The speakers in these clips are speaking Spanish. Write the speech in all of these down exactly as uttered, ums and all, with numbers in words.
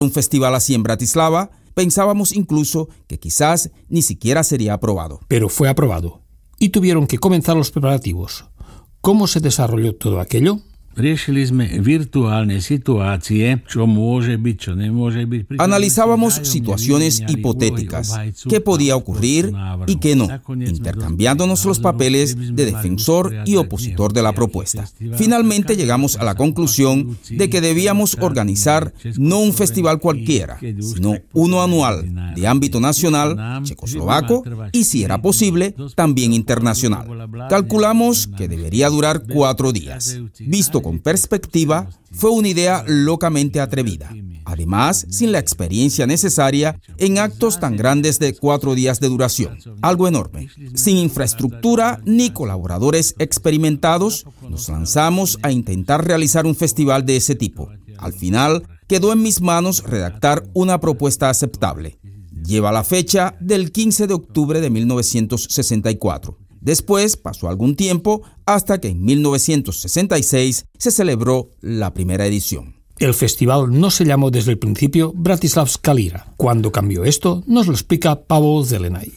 un festival así en Bratislava, pensábamos incluso que quizás ni siquiera sería aprobado. Pero fue aprobado y tuvieron que comenzar los preparativos. ¿Cómo se desarrolló todo aquello? Analizábamos situaciones hipotéticas, qué podía ocurrir y qué no, intercambiándonos los papeles de defensor y opositor de la propuesta. Finalmente llegamos a la conclusión de que debíamos organizar no un festival cualquiera, sino uno anual, de ámbito nacional, checoslovaco y, si era posible, también internacional. Calculamos que debería durar cuatro días. Visto con perspectiva, fue una idea locamente atrevida. Además, sin la experiencia necesaria en actos tan grandes de cuatro días de duración. Algo enorme. Sin infraestructura ni colaboradores experimentados, nos lanzamos a intentar realizar un festival de ese tipo. Al final, quedó en mis manos redactar una propuesta aceptable. Lleva la fecha del quince de octubre de mil novecientos sesenta y cuatro. Después pasó algún tiempo hasta que en mil novecientos sesenta y seis se celebró la primera edición. El festival no se llamó desde el principio Bratislavská Lira. Cuando cambió esto, nos lo explica Pavol Zelenay.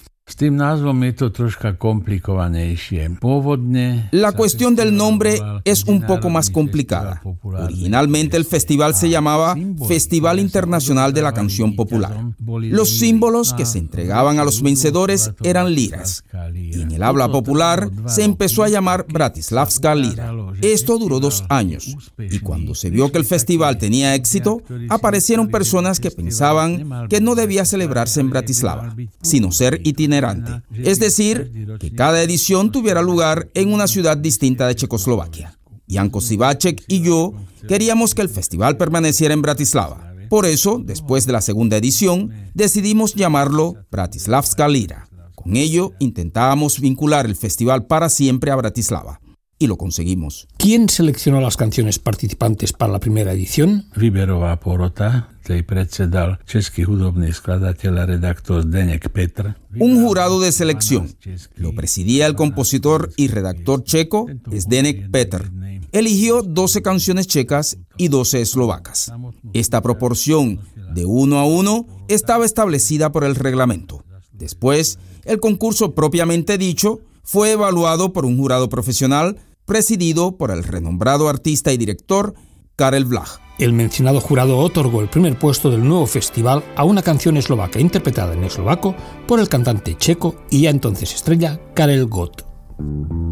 La cuestión del nombre es un poco más complicada. Originalmente el festival se llamaba Festival Internacional de la Canción Popular. Los símbolos que se entregaban a los vencedores eran liras. Y en el habla popular se empezó a llamar Bratislavská Lira. Esto duró dos años. Y cuando se vio que el festival tenía éxito, aparecieron personas que pensaban que no debía celebrarse en Bratislava, sino ser itinerante. Es decir, que cada edición tuviera lugar en una ciudad distinta de Checoslovaquia. Janko Sivacek y yo queríamos que el festival permaneciera en Bratislava. Por eso, después de la segunda edición, decidimos llamarlo Bratislavská Lira. Con ello, intentábamos vincular el festival para siempre a Bratislava. Y lo conseguimos. ¿Quién seleccionó las canciones participantes para la primera edición? Výberová porota, tej predsedal český hudobný skladateľ a redaktor Zdeněk Petr. Un jurado de selección. Lo presidía el compositor y redactor checo Zdeněk Petr. Eligió doce canciones checas y doce eslovacas. Esta proporción de uno a uno estaba establecida por el reglamento. Después, el concurso propiamente dicho fue evaluado por un jurado profesional presidido por el renombrado artista y director Karel Vlah. El mencionado jurado otorgó el primer puesto del nuevo festival a una canción eslovaca interpretada en eslovaco por el cantante checo y ya entonces estrella Karel Gott.